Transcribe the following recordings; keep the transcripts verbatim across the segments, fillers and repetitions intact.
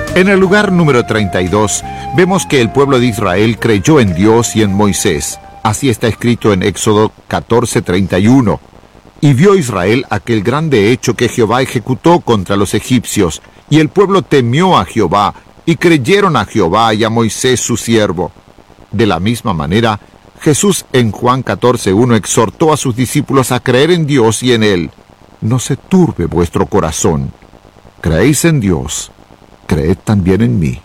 En el lugar número treinta y dos, vemos que el pueblo de Israel creyó en Dios y en Moisés. Así está escrito en Éxodo catorce, treinta y uno. Y vio Israel aquel grande hecho que Jehová ejecutó contra los egipcios, y el pueblo temió a Jehová, y creyeron a Jehová y a Moisés su siervo. De la misma manera, Jesús en Juan catorce, uno exhortó a sus discípulos a creer en Dios y en Él. No se turbe vuestro corazón. Creéis en Dios, creed también en mí.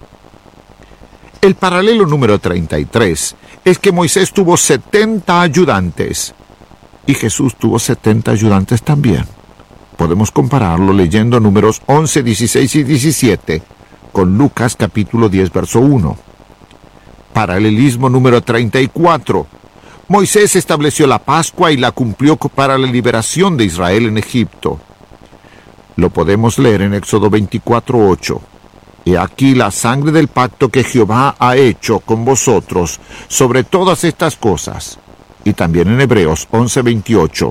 El paralelo número treinta y tres es que Moisés tuvo setenta ayudantes y Jesús tuvo setenta ayudantes también. Podemos compararlo leyendo números once, dieciséis y diecisiete con Lucas capítulo diez, verso uno. Paralelismo número treinta y cuatro. Moisés estableció la Pascua y la cumplió para la liberación de Israel en Egipto. Lo podemos leer en Éxodo veinticuatro, ocho. He aquí la sangre del pacto que Jehová ha hecho con vosotros sobre todas estas cosas. Y también en Hebreos once, veintiocho.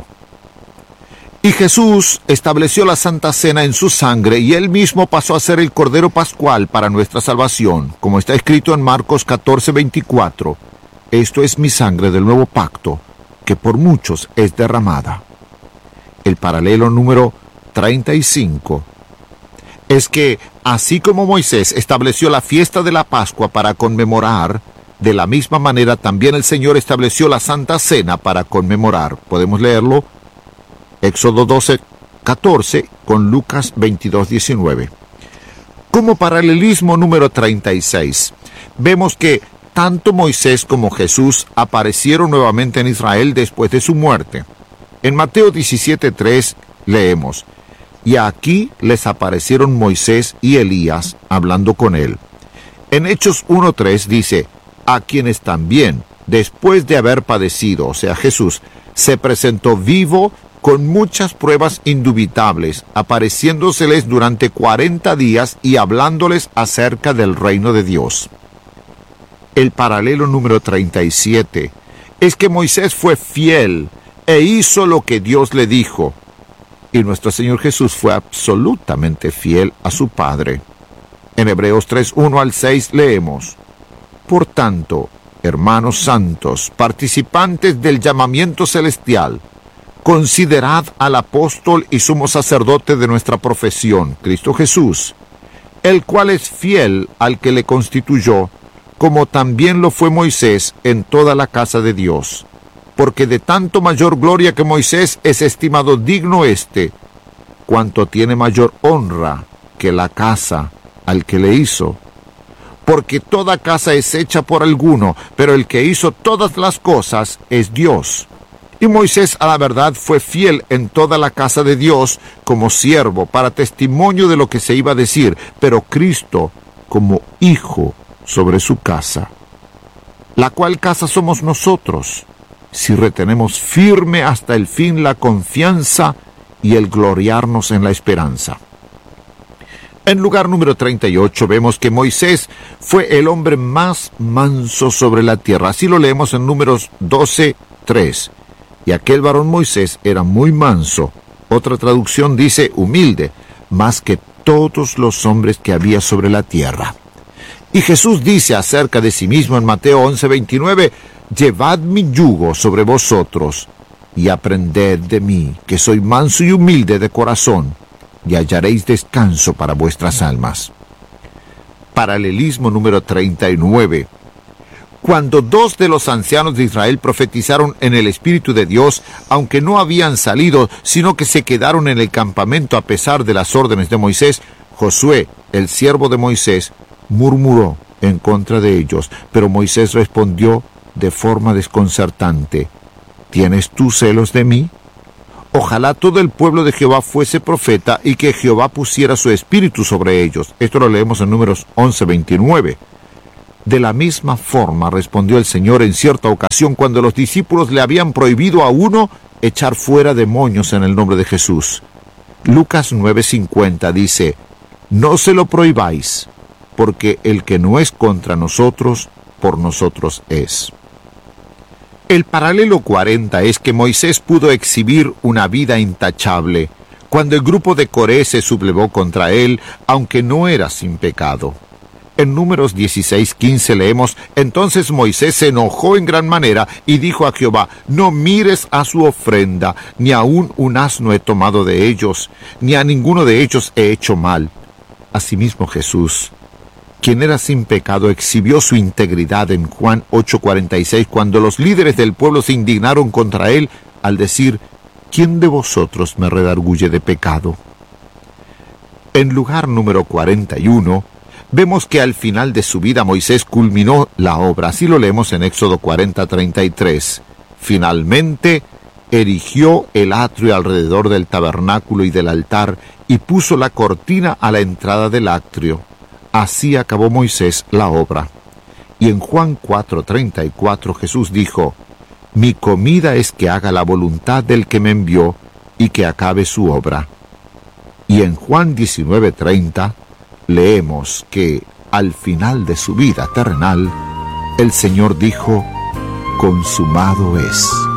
Y Jesús estableció la Santa Cena en su sangre, y él mismo pasó a ser el Cordero Pascual para nuestra salvación, como está escrito en Marcos catorce, veinticuatro. Esto es mi sangre del nuevo pacto, que por muchos es derramada. El paralelo número treinta y cinco es que, así como Moisés estableció la fiesta de la Pascua para conmemorar, de la misma manera también el Señor estableció la Santa Cena para conmemorar. Podemos leerlo, Éxodo doce, catorce, con Lucas veintidós, diecinueve. Como paralelismo número treinta y seis, vemos que tanto Moisés como Jesús aparecieron nuevamente en Israel después de su muerte. En Mateo diecisiete, tres leemos: y aquí les aparecieron Moisés y Elías hablando con él. En Hechos uno, tres dice: a quienes también, después de haber padecido, o sea Jesús, se presentó vivo con muchas pruebas indubitables, apareciéndoseles durante cuarenta días y hablándoles acerca del reino de Dios. El paralelo número treinta y siete es que Moisés fue fiel e hizo lo que Dios le dijo. Y nuestro Señor Jesús fue absolutamente fiel a su Padre. En Hebreos tres, uno al seis leemos: por tanto, hermanos santos, participantes del llamamiento celestial, considerad al apóstol y sumo sacerdote de nuestra profesión, Cristo Jesús, el cual es fiel al que le constituyó, como también lo fue Moisés en toda la casa de Dios. Porque de tanto mayor gloria que Moisés es estimado digno éste, cuanto tiene mayor honra que la casa al que le hizo. Porque toda casa es hecha por alguno, pero el que hizo todas las cosas es Dios. Y Moisés a la verdad fue fiel en toda la casa de Dios como siervo para testimonio de lo que se iba a decir, pero Cristo como hijo sobre su casa. La cual casa somos nosotros, si retenemos firme hasta el fin la confianza y el gloriarnos en la esperanza. En lugar número treinta y ocho vemos que Moisés fue el hombre más manso sobre la tierra. Así lo leemos en Números doce, tres. Y aquel varón Moisés era muy manso. Otra traducción dice humilde, más que todos los hombres que había sobre la tierra. Y Jesús dice acerca de sí mismo en Mateo once, veintinueve, llevad mi yugo sobre vosotros y aprended de mí, que soy manso y humilde de corazón, y hallaréis descanso para vuestras almas. Paralelismo número treinta y nueve. Cuando dos de los ancianos de Israel profetizaron en el Espíritu de Dios, aunque no habían salido, sino que se quedaron en el campamento a pesar de las órdenes de Moisés, Josué, el siervo de Moisés, murmuró en contra de ellos, pero Moisés respondió de forma desconcertante: ¿tienes tú celos de mí? Ojalá todo el pueblo de Jehová fuese profeta y que Jehová pusiera su espíritu sobre ellos. Esto lo leemos en Números once, veintinueve. De la misma forma respondió el Señor en cierta ocasión cuando los discípulos le habían prohibido a uno echar fuera demonios en el nombre de Jesús. Lucas nueve, cincuenta dice: no se lo prohibáis, porque el que no es contra nosotros, por nosotros es. El paralelo cuarenta es que Moisés pudo exhibir una vida intachable, cuando el grupo de Coré se sublevó contra él, aunque no era sin pecado. En Números dieciséis quince leemos: entonces Moisés se enojó en gran manera y dijo a Jehová: no mires a su ofrenda, ni aun un asno he tomado de ellos, ni a ninguno de ellos he hecho mal. Asimismo Jesús, quien era sin pecado, exhibió su integridad en Juan ocho cuarenta y seis, cuando los líderes del pueblo se indignaron contra él al decir: ¿quién de vosotros me redarguye de pecado? En lugar número cuarenta y uno, vemos que al final de su vida Moisés culminó la obra. Así lo leemos en Éxodo cuarenta treinta y tres. Finalmente erigió el atrio alrededor del tabernáculo y del altar y puso la cortina a la entrada del atrio. Así acabó Moisés la obra. Y en Juan cuatro treinta y cuatro Jesús dijo: mi comida es que haga la voluntad del que me envió y que acabe su obra. Y en Juan diecinueve treinta leemos que al final de su vida terrenal, el Señor dijo: consumado es.